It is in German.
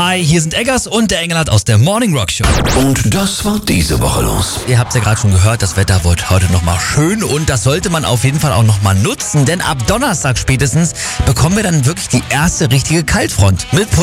Hi, hier sind Eggers und der Engelhardt aus der Morning Rock Show. Und das war diese Woche los. Ihr habt ja gerade schon gehört, das Wetter wird heute nochmal schön und das sollte man auf jeden Fall auch nochmal nutzen, denn ab Donnerstag spätestens bekommen wir dann wirklich die erste richtige Kaltfront mit